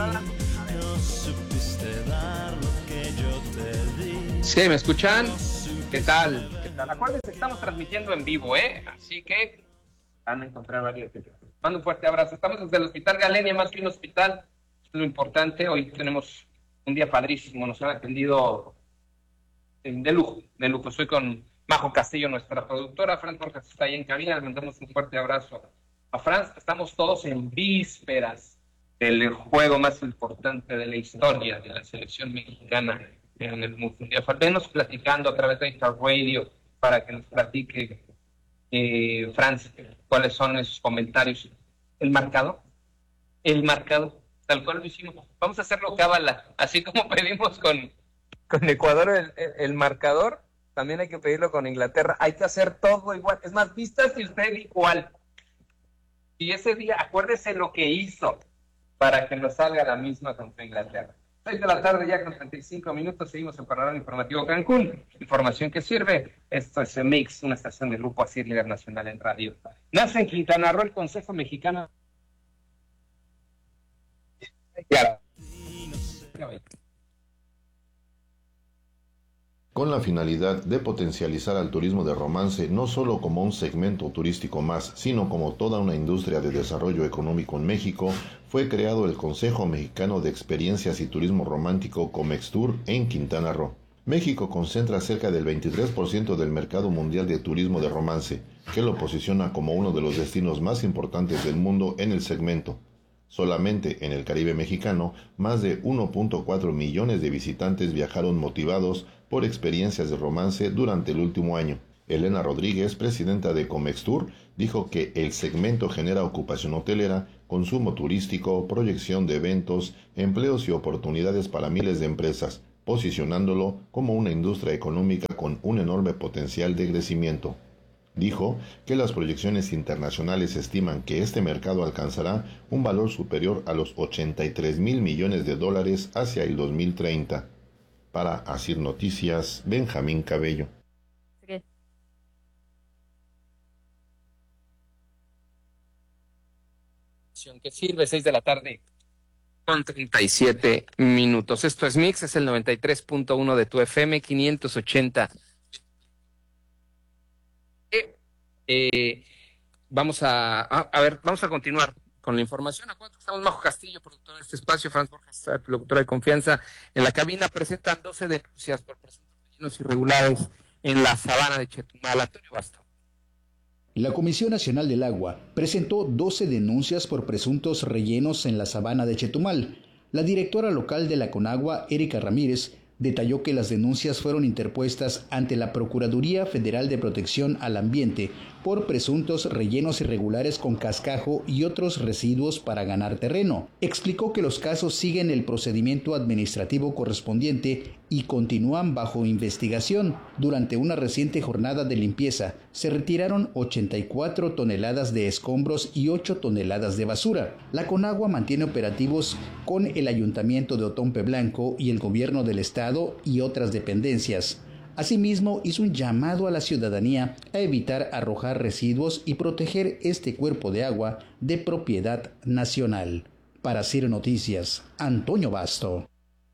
Sí, ¿me escuchan? ¿Qué tal? ¿Qué tal? Acuérdense, estamos transmitiendo en vivo, así que van a encontrar varios. Mando un fuerte abrazo. Estamos desde el Hospital Galenia, más que un hospital, es lo importante. Hoy tenemos un día padrísimo, nos han atendido de lujo, de lujo. Soy con Majo Castillo, nuestra productora. Franz Borjas está ahí en cabina, le mandamos un fuerte abrazo a Franz. Estamos todos en vísperas del juego más importante de la historia de la selección mexicana en el Mundial. Venos platicando a través de Star Radio para que nos platique Franz cuáles son esos comentarios. El marcado, tal cual lo hicimos. Vamos a hacerlo cábala, así como pedimos con Ecuador el marcador, también hay que pedirlo con Inglaterra. Hay que hacer todo igual. Es más, vistas y usted igual. Y ese día, acuérdese lo que hizo para que nos salga la misma contra Inglaterra. 6 de la tarde ya con 35 minutos, seguimos en Panorama Informativo Cancún. Información que sirve. Esto es Mix, una estación del Grupo ASIR Líder Nacional en Radio. Nace en Quintana Roo el Consejo Mexicano. Ya. Con la finalidad de potencializar al turismo de romance no solo como un segmento turístico más, sino como toda una industria de desarrollo económico en México, fue creado el Consejo Mexicano de Experiencias y Turismo Romántico Comextur en Quintana Roo. México concentra cerca del 23% del mercado mundial de turismo de romance, que lo posiciona como uno de los destinos más importantes del mundo en el segmento. Solamente en el Caribe mexicano, más de 1.4 millones de visitantes viajaron motivados por experiencias de romance durante el último año. Elena Rodríguez, presidenta de Comextur, dijo que el segmento genera ocupación hotelera, consumo turístico, proyección de eventos, empleos y oportunidades para miles de empresas, posicionándolo como una industria económica con un enorme potencial de crecimiento. Dijo que las proyecciones internacionales estiman que este mercado alcanzará un valor superior a los 83,000 millones de dólares hacia el 2030. Para ASIR Noticias, Benjamín Cabello. Que sirve 6 de la tarde con 37 minutos. Esto es Mix, es el 93.1 de tu FM, 580. Vamos vamos a continuar con la información. Acuérdense que estamos Majo Castillo, productor de este espacio, Franz Borjas, productora de confianza. En la cabina presentan 12 denuncias por presuntos rellenos irregulares en la sabana de Chetumal. Antonio Basto. La Comisión Nacional del Agua presentó 12 denuncias por presuntos rellenos en la sabana de Chetumal. La directora local de la Conagua, Erika Ramírez, detalló que las denuncias fueron interpuestas ante la Procuraduría Federal de Protección al Ambiente por presuntos rellenos irregulares con cascajo y otros residuos para ganar terreno. Explicó que los casos siguen el procedimiento administrativo correspondiente y continúan bajo investigación. Durante una reciente jornada de limpieza, se retiraron 84 toneladas de escombros y 8 toneladas de basura. La Conagua mantiene operativos con el Ayuntamiento de Otompe Blanco y el Gobierno del Estado y otras dependencias. Asimismo, hizo un llamado a la ciudadanía a evitar arrojar residuos y proteger este cuerpo de agua de propiedad nacional. Para ASIR Noticias, Antonio Basto.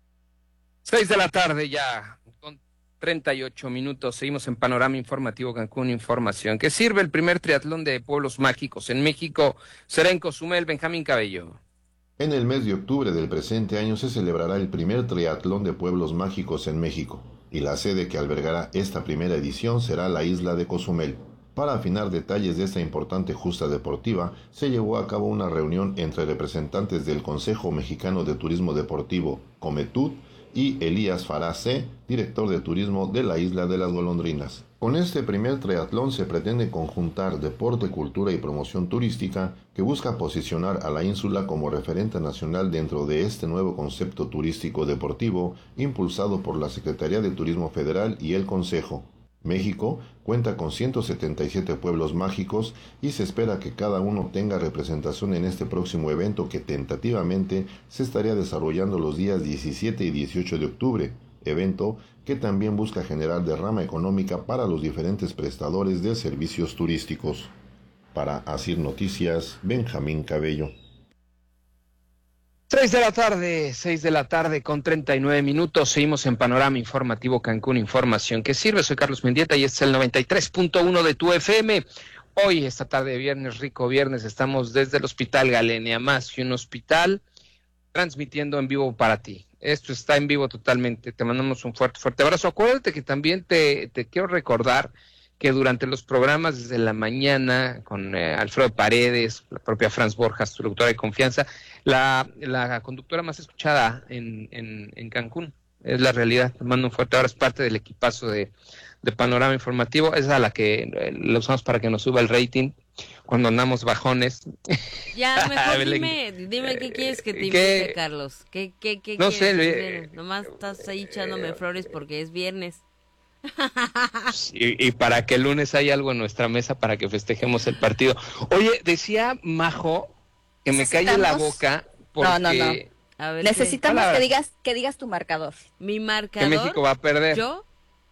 6 de la tarde ya, con 38 minutos. Seguimos en Panorama Informativo Cancún. Información que sirve el primer triatlón de pueblos mágicos en México. Será en Cozumel. Benjamín Cabello. En el mes de octubre del presente año se celebrará el primer triatlón de pueblos mágicos en México, y la sede que albergará esta primera edición será la isla de Cozumel. Para afinar detalles de esta importante justa deportiva, se llevó a cabo una reunión entre representantes del Consejo Mexicano de Turismo Deportivo, Cometud, y Elías Faracé, director de turismo de la Isla de las Golondrinas. Con este primer triatlón se pretende conjuntar deporte, cultura y promoción turística que busca posicionar a la ínsula como referente nacional dentro de este nuevo concepto turístico deportivo impulsado por la Secretaría de Turismo Federal y el Consejo. México cuenta con 177 pueblos mágicos y se espera que cada uno tenga representación en este próximo evento que tentativamente se estaría desarrollando los días 17 y 18 de octubre, evento que también busca generar derrama económica para los diferentes prestadores de servicios turísticos. Para ASIR Noticias, Benjamín Cabello. 6 de la tarde con 39 minutos. Seguimos en Panorama Informativo Cancún, información que sirve. Soy Carlos Mendieta y este es el 93.1 de tu FM. Hoy, esta tarde de viernes, rico viernes, estamos desde el Hospital Galenia, más que un hospital, transmitiendo en vivo para ti. Esto está en vivo totalmente. Te mandamos un fuerte, fuerte abrazo. Acuérdate que también te quiero recordar que durante los programas desde la mañana con Alfredo Paredes, la propia Franz Borjas, tu locutora de confianza, la conductora más escuchada en Cancún, es la realidad. Te mando un fuerte abrazo, es parte del equipazo de Panorama Informativo, es a la que lo usamos para que nos suba el rating cuando andamos bajones. Ya, mejor dime qué quieres que te invite, Carlos. ¿Qué no quieres? sé, nomás estás ahí echándome flores porque es viernes. Y para que el lunes haya algo en nuestra mesa para que festejemos el partido. Oye, decía Majo que me calle la boca porque... No. A ver, necesitamos que digas tu marcador. ¿Mi marcador? Que México va a perder. ¿Yo?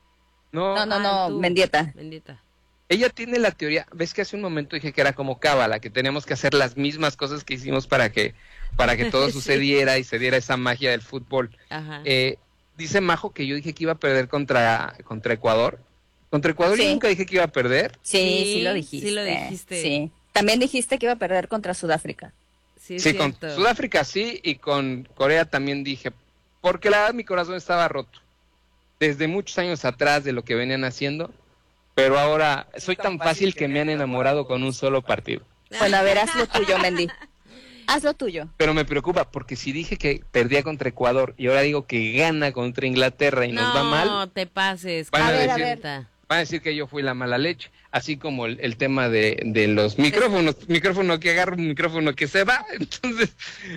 No, Mendieta. Ella tiene la teoría, ves que hace un momento dije que era como cábala, que teníamos que hacer las mismas cosas que hicimos para que todo Sí. sucediera y se diera esa magia del fútbol. Ajá. Dice Majo que yo dije que iba a perder contra Ecuador. Contra Ecuador Sí. yo nunca dije que iba a perder. Sí lo dijiste. Sí lo dijiste. Sí. También dijiste que iba a perder contra Sudáfrica. Sí, es Sí, con cierto. Sudáfrica sí, y con Corea también dije, porque la verdad mi corazón estaba roto. Desde muchos años atrás de lo que venían haciendo, pero ahora soy tan fácil que me han enamorado con un solo partido. Bueno, a ver, haz lo tuyo, Mendy. Haz lo tuyo. Pero me preocupa, porque si dije que perdía contra Ecuador y ahora digo que gana contra Inglaterra y nos va mal, No te pases. Van a decir- van a decir que yo fui la mala leche, así como el tema de los micrófonos, micrófono que agarra, micrófono que se va. Entonces,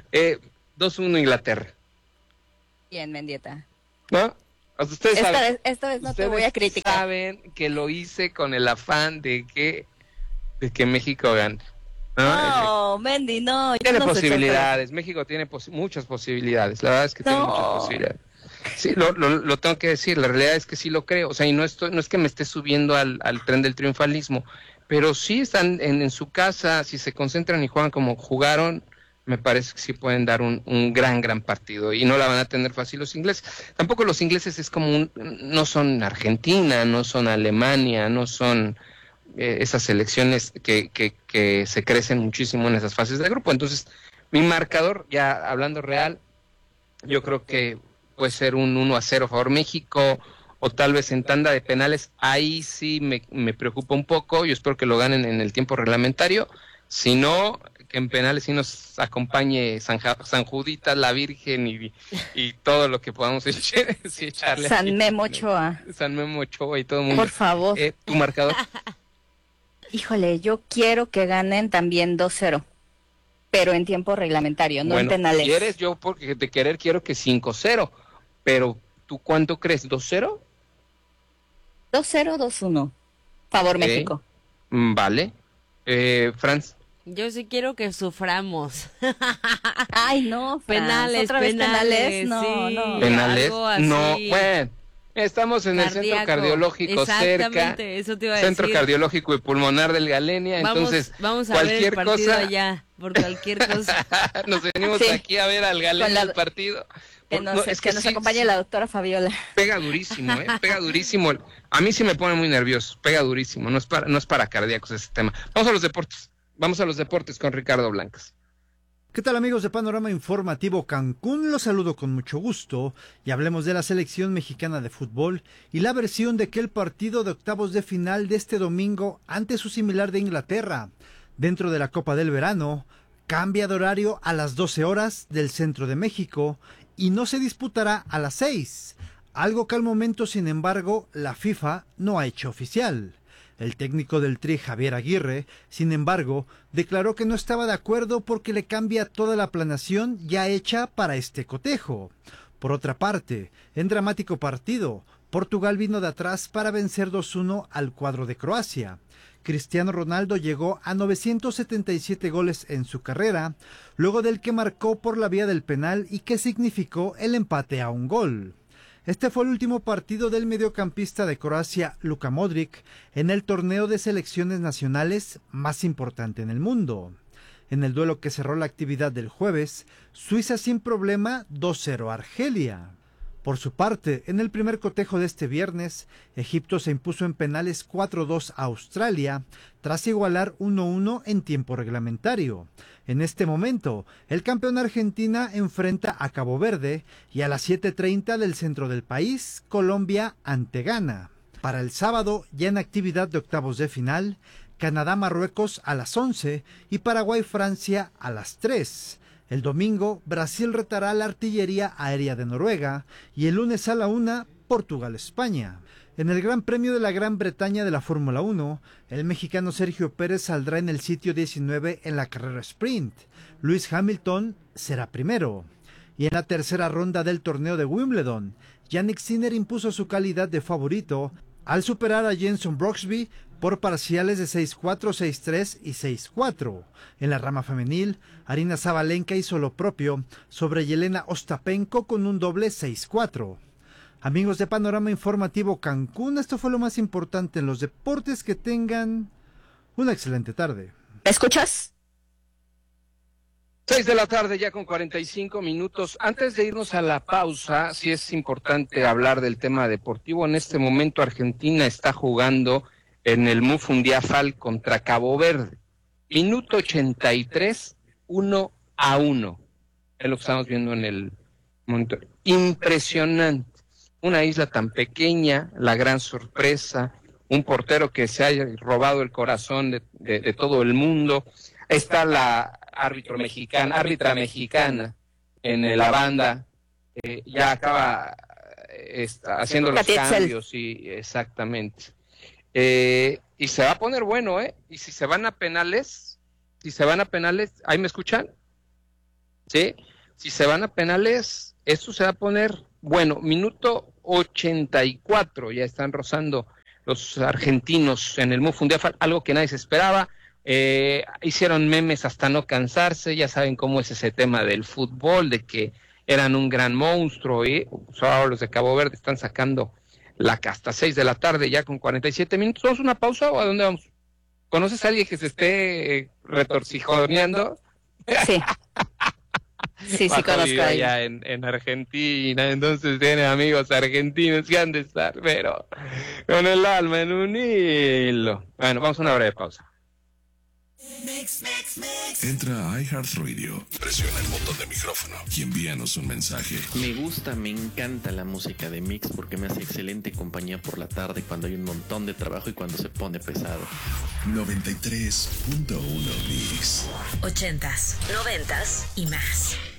2-1 Inglaterra, Bien, Mendieta. ¿no? O sea, ustedes saben, Esta vez no te ustedes voy a criticar. saben que lo hice con el afán de que México gane, ¿no? No, Mendy, no. Tiene yo no sé posibilidades, México tiene muchas posibilidades, la verdad es que tiene No. muchas posibilidades. Sí, lo tengo que decir, la realidad es que sí lo creo, o sea, y no es que me esté subiendo al tren del triunfalismo, pero sí están en su casa, si se concentran y juegan como jugaron, me parece que sí pueden dar un gran partido, y no la van a tener fácil los ingleses. Tampoco los ingleses es como no son Argentina, no son Alemania, no son esas selecciones que se crecen muchísimo en esas fases de grupo. Entonces, mi marcador, ya hablando real, yo creo que puede ser un 1-0 a favor México, o tal vez en tanda de penales. Ahí sí me preocupa un poco. Yo espero que lo ganen en el tiempo reglamentario. Si no, que en penales sí nos acompañe San Judita, la Virgen y todo lo que podamos echarle. San Memo Ochoa. San Memo Ochoa y todo el mundo. Por favor. Tu marcador. Híjole, yo quiero que ganen también 2-0. Pero en tiempo reglamentario, no en penales. ¿Quieres? Yo porque de querer quiero que 5-0. Pero, ¿tú cuánto crees? ¿2-0? 2-0, 2-1. Favor México. Vale. Franz. Yo sí quiero que suframos. Ay, no, Franz. Penales, ¿Otra vez penales? No, sí. no. ¿Penales? Algo así. No, bueno. Estamos en el centro Cardíaco. cardiológico cerca. Exactamente, eso te iba a Centro decir. cardiológico y pulmonar del Galenia. Entonces, vamos a ver el cualquier partido cosa. allá, por cualquier cosa. Nos venimos Sí. aquí a ver al Galenia Con el partido. Que nos, que nos acompañe la doctora Fabiola. Pega durísimo, pega durísimo. A mí sí me pone muy nervioso, pega durísimo, no es para cardíacos ese tema. Vamos a los deportes con Ricardo Blancas. ¿Qué tal amigos de Panorama Informativo Cancún? Los saludo con mucho gusto y hablemos de la selección mexicana de fútbol y la versión de aquel partido de octavos de final de este domingo ante su similar de Inglaterra. Dentro de la Copa del Verano, cambia de horario a las 12 horas del centro de México y no se disputará a las 6, algo que al momento, sin embargo, la FIFA no ha hecho oficial. El técnico del Tri, Javier Aguirre, sin embargo, declaró que no estaba de acuerdo porque le cambia toda la planeación ya hecha para este cotejo. Por otra parte, en dramático partido, Portugal vino de atrás para vencer 2-1 al cuadro de Croacia. Cristiano Ronaldo llegó a 977 goles en su carrera, luego del que marcó por la vía del penal y que significó el empate a un gol. Este fue el último partido del mediocampista de Croacia, Luka Modric, en el torneo de selecciones nacionales más importante en el mundo. En el duelo que cerró la actividad del jueves, Suiza sin problema 2-0 a Argelia. Por su parte, en el primer cotejo de este viernes, Egipto se impuso en penales 4-2 a Australia, tras igualar 1-1 en tiempo reglamentario. En este momento, el campeón Argentina enfrenta a Cabo Verde y a las 7:30 del centro del país, Colombia ante Ghana. Para el sábado, ya en actividad de octavos de final, Canadá-Marruecos a las 11 y Paraguay-Francia a las 3. El domingo, Brasil retará a la artillería aérea de Noruega y el lunes a la 1, Portugal-España. En el Gran Premio de la Gran Bretaña de la Fórmula 1, el mexicano Sergio Pérez saldrá en el sitio 19 en la carrera sprint. Lewis Hamilton será primero. Y en la tercera ronda del torneo de Wimbledon, Jannik Sinner impuso su calidad de favorito al superar a Jenson Brooksby por parciales de 6-4, 6-3 y 6-4. En la rama femenil, Aryna Sabalenka hizo lo propio sobre Yelena Ostapenko con un doble 6-4. Amigos de Panorama Informativo Cancún, esto fue lo más importante en los deportes. Que tengan una excelente tarde. ¿Me escuchas? 6 de la tarde ya con 45 minutos. Antes de irnos a la pausa, sí es importante hablar del tema deportivo. En este momento Argentina está jugando en el Mufundiafal contra Cabo Verde. Minuto 83, 1-1. Es lo que estamos viendo en el monitor. Impresionante. Una isla tan pequeña, la gran sorpresa, un portero que se haya robado el corazón de todo el mundo. Está la árbitra mexicana en la banda, ya acaba haciendo los cambios, sí, exactamente. Y se va a poner bueno, y si se van a penales, ¿ahí me escuchan? ¿Sí? Si se van a penales, esto se va a poner bueno. Minuto 84, ya están rozando los argentinos en el Mufundiafal, algo que nadie se esperaba. Hicieron memes hasta no cansarse, ya saben cómo es ese tema del fútbol, de que eran un gran monstruo, y pues ahora los de Cabo Verde están sacando la casta. 6 de la tarde ya con 47 minutos. ¿Vamos a una pausa o a dónde vamos? ¿Conoces a alguien que se esté retorcijoneando? Sí. Sí, conozco a allá en Argentina, entonces tiene amigos argentinos que han de estar, pero con el alma en un hilo. Bueno, vamos a una breve pausa. Entra a iHeartRadio, presiona el botón de micrófono y envíanos un mensaje. Me encanta la música de Mix porque me hace excelente compañía por la tarde cuando hay un montón de trabajo y cuando se pone pesado. 93.1 Mix. 80s, 90s y más.